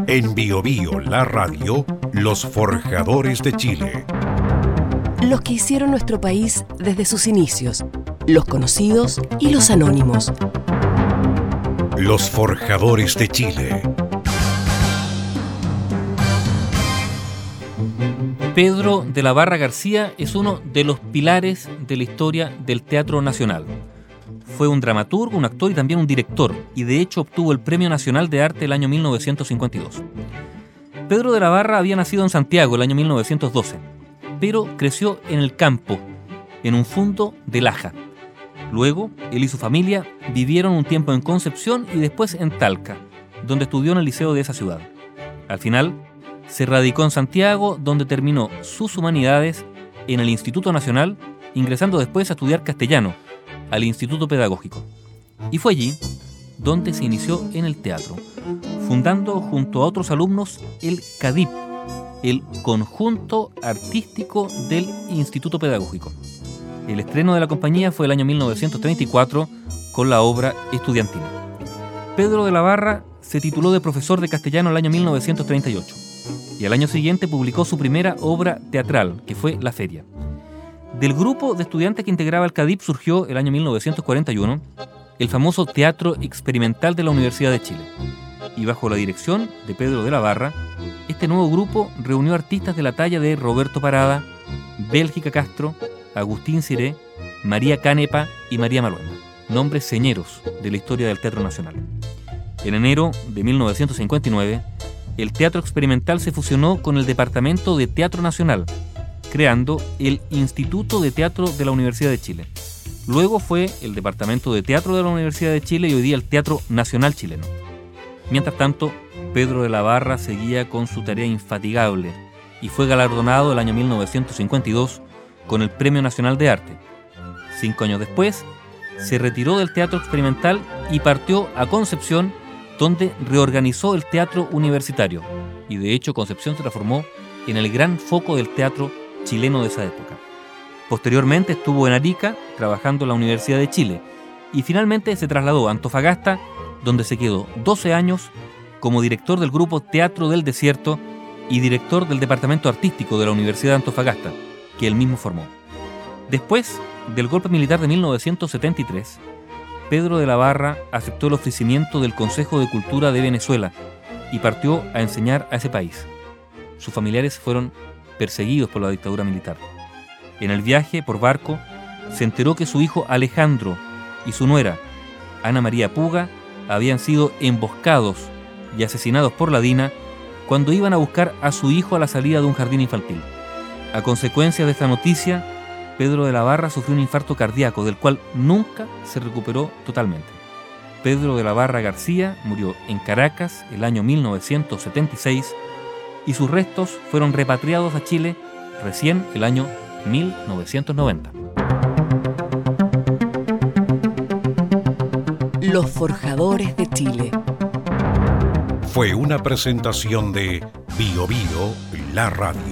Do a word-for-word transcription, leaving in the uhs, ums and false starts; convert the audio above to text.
En Bio Bio, la radio, los forjadores de Chile. Los que hicieron nuestro país desde sus inicios, los conocidos y los anónimos. Los forjadores de Chile. Pedro de la Barra García es uno de los pilares de la historia del Teatro Nacional. Fue un dramaturgo, un actor y también un director, y de hecho obtuvo el Premio Nacional de Arte el año mil novecientos cincuenta y dos. Pedro de la Barra había nacido en Santiago el año mil novecientos doce, pero creció en el campo, en un fundo de Laja. Luego, él y su familia vivieron un tiempo en Concepción y después en Talca, donde estudió en el liceo de esa ciudad. Al final, se radicó en Santiago, donde terminó sus humanidades en el Instituto Nacional, ingresando después a estudiar castellano al Instituto Pedagógico. Y fue allí donde se inició en el teatro, fundando junto a otros alumnos el CADIP, el Conjunto Artístico del Instituto Pedagógico. El estreno de la compañía fue el año mil novecientos treinta y cuatro con la obra estudiantil. Pedro de la Barra se tituló de profesor de castellano el año mil novecientos treinta y ocho y al año siguiente publicó su primera obra teatral, que fue La Feria. Del grupo de estudiantes que integraba el CADIP surgió el año mil novecientos cuarenta y uno el famoso Teatro Experimental de la Universidad de Chile. Y bajo la dirección de Pedro de la Barra, este nuevo grupo reunió artistas de la talla de Roberto Parada, Bélgica Castro, Agustín Ciré, María Canepa y María Maluenda, nombres señeros de la historia del Teatro Nacional. En enero de mil novecientos cincuenta y nueve, el Teatro Experimental se fusionó con el Departamento de Teatro Nacional, creando el Instituto de Teatro de la Universidad de Chile. Luego fue el Departamento de Teatro de la Universidad de Chile y hoy día el Teatro Nacional Chileno. Mientras tanto, Pedro de la Barra seguía con su tarea infatigable y fue galardonado el año mil novecientos cincuenta y dos con el Premio Nacional de Arte. Cinco años después, se retiró del Teatro Experimental y partió a Concepción, donde reorganizó el teatro universitario. Y de hecho, Concepción se transformó en el gran foco del teatro chileno de esa época. Posteriormente estuvo en Arica, trabajando en la Universidad de Chile, y finalmente se trasladó a Antofagasta, donde se quedó doce años como director del grupo Teatro del Desierto y director del Departamento Artístico de la Universidad de Antofagasta, que él mismo formó. Después del golpe militar de mil novecientos setenta y tres, Pedro de la Barra aceptó el ofrecimiento del Consejo de Cultura de Venezuela y partió a enseñar a ese país. Sus familiares fueron perseguidos por la dictadura militar. En el viaje por barco, se enteró que su hijo Alejandro y su nuera, Ana María Puga, habían sido emboscados y asesinados por la DINA cuando iban a buscar a su hijo a la salida de un jardín infantil. A consecuencia de esta noticia, Pedro de la Barra sufrió un infarto cardíaco del cual nunca se recuperó totalmente. Pedro de la Barra García murió en Caracas el año mil novecientos setenta y seis y sus restos fueron repatriados a Chile recién el año mil novecientos noventa. Los forjadores de Chile. Fue una presentación de Bio Bio, la radio.